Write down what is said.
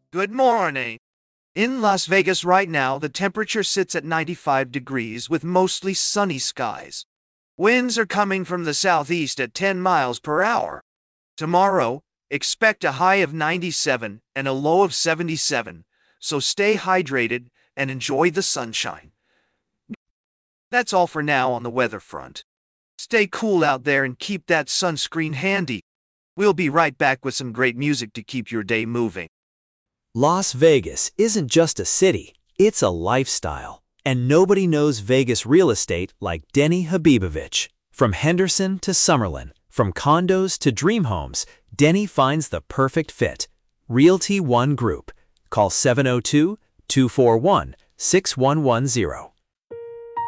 Good morning. In Las Vegas right now, the temperature sits at 95 degrees with mostly sunny skies. Winds are coming from the southeast at 10 miles per hour. Tomorrow, expect a high of 97 and a low of 77, so stay hydrated and enjoy the sunshine. That's all for now on the weather front. Stay cool out there and keep that sunscreen handy. We'll be right back with some great music to keep your day moving. Las Vegas isn't just a city, it's a lifestyle. And nobody knows Vegas real estate like Denny Habibovich. From Henderson to Summerlin, from condos to dream homes, Denny finds the perfect fit. Realty One Group. Call 702-241-6110.